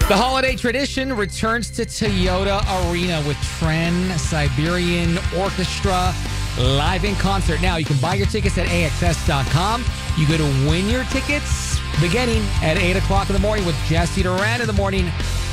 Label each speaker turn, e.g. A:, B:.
A: The holiday tradition returns to Toyota Arena with Trans-Siberian Orchestra live in concert. Now, you can buy your tickets at AXS.com. You go to win your tickets beginning at 8 o'clock in the morning with Jesse Duran in the morning